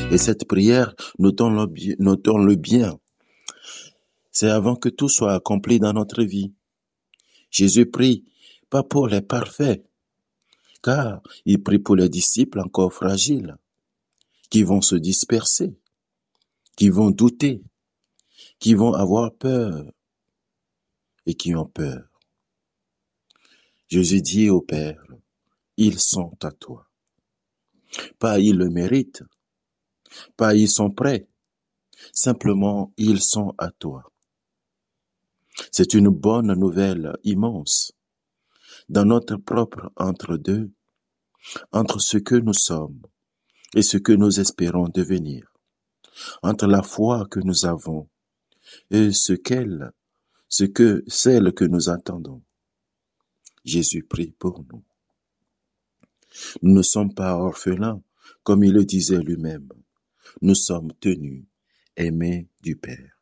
Et cette prière, notons-le bien, c'est avant que tout soit accompli dans notre vie. Jésus prie pas pour les parfaits, car il prie pour les disciples encore fragiles, qui vont se disperser, qui vont douter, qui vont avoir peur et qui ont peur. Jésus dit au Père, ils sont à toi. Pas ils le méritent, pas ils sont prêts, simplement ils sont à toi. C'est une bonne nouvelle immense dans notre propre entre-deux, entre ce que nous sommes et ce que nous espérons devenir, entre la foi que nous avons et celle que nous attendons. Jésus prie pour nous. Nous ne sommes pas orphelins, comme il le disait lui-même. Nous sommes tenus, aimés du Père.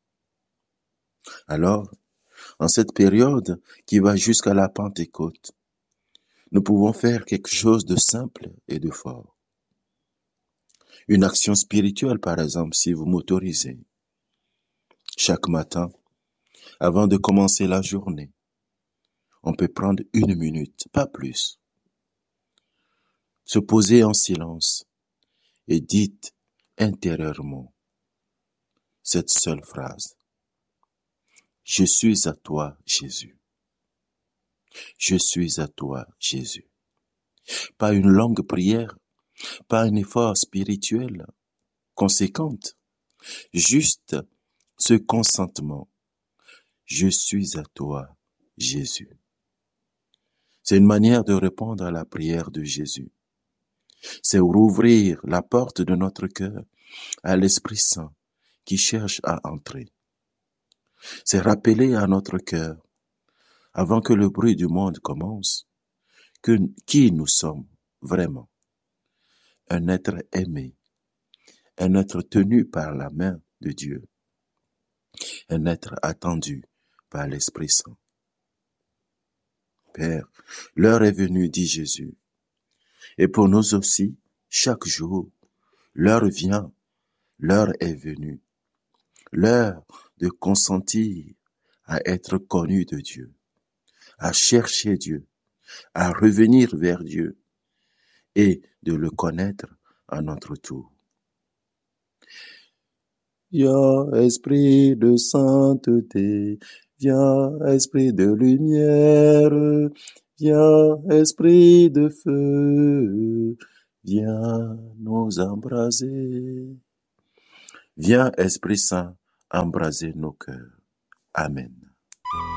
Alors, en cette période qui va jusqu'à la Pentecôte, nous pouvons faire quelque chose de simple et de fort. Une action spirituelle, par exemple, si vous m'autorisez. Chaque matin, avant de commencer la journée, on peut prendre 1 minute, pas plus. Se poser en silence et dites intérieurement cette seule phrase. Je suis à toi, Jésus. Je suis à toi, Jésus. Pas une longue prière, pas un effort spirituel conséquent, juste ce consentement. Je suis à toi, Jésus. C'est une manière de répondre à la prière de Jésus. C'est rouvrir la porte de notre cœur à l'Esprit Saint qui cherche à entrer. C'est rappeler à notre cœur, avant que le bruit du monde commence, qui nous sommes vraiment. Un être aimé, un être tenu par la main de Dieu, un être attendu par l'Esprit Saint. Père, l'heure est venue, dit Jésus. Et pour nous aussi, chaque jour, l'heure vient, l'heure est venue. L'heure de consentir à être connu de Dieu, à chercher Dieu, à revenir vers Dieu et de le connaître à notre tour. Viens, Esprit de sainteté, viens, Esprit de lumière, viens, Esprit de feu, viens nous embraser. Viens, Esprit Saint, embraser nos cœurs. Amen.